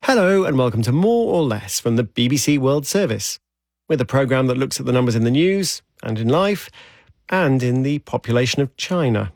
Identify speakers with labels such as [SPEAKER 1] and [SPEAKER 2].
[SPEAKER 1] Hello and welcome to More or Less from the BBC World Service. We're the programme that looks at the numbers in the news and in life and in the population of China.